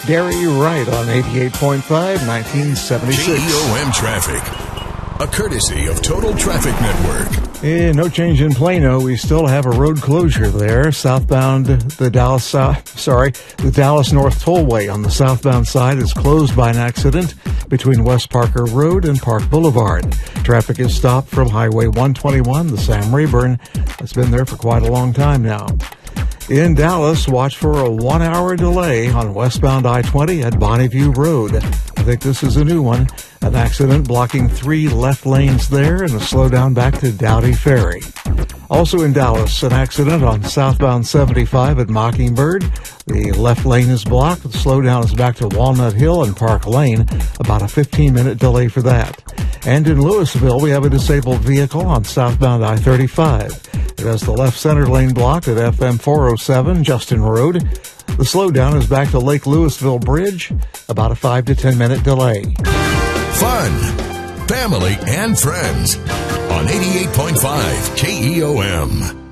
Gary Wright on 88.5, 1976. KEOM Traffic, a courtesy of Total Traffic Network. No change in Plano. We still have a road closure there. Southbound, the Dallas North Tollway on the southbound side is closed by an accident between West Parker Road and Park Boulevard. Traffic is stopped from Highway 121, the Sam Rayburn. It's been there for quite a long time now. In Dallas, watch for a 1-hour delay on westbound I-20 at Bonneview Road. I think this is a new one. An accident blocking 3 left lanes there and a slowdown back to Dowdy Ferry. Also in Dallas, an accident on southbound 75 at Mockingbird. The left lane is blocked. The slowdown is back to Walnut Hill and Park Lane. About a 15-minute delay for that. And in Louisville, we have a disabled vehicle on southbound I-35. It has the left center lane blocked at FM 407 Justin Road. The slowdown is back to Lake Louisville Bridge, about a 5 to 10 minute delay. Fun, family, and friends on 88.5 KEOM.